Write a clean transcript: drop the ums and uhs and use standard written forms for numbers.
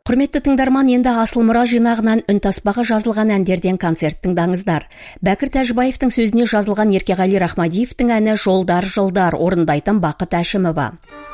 Құрметті тыңдарман, енді Асыл мұра жинағынан үнтаспаға жазылған әндерден концерт тыңдаңыздар. Бәкір Тәжібаевтың сөзіне жазылған Еркеғали Рахмадиевтің әні «Жолдар, жылдар» орындайтын Бақыт Әшімова.